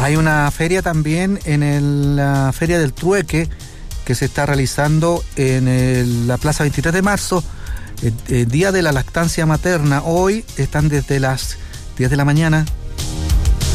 Hay una feria también en la Feria del Trueque que se está realizando en la Plaza 23 de marzo, Día de la Lactancia Materna. Hoy están desde las 10 de la mañana